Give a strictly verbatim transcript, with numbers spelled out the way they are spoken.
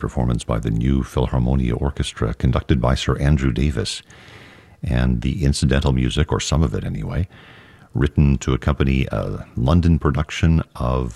performance by the New Philharmonia Orchestra, conducted by Sir Andrew Davis. And the incidental music, or some of it anyway, written to accompany a London production of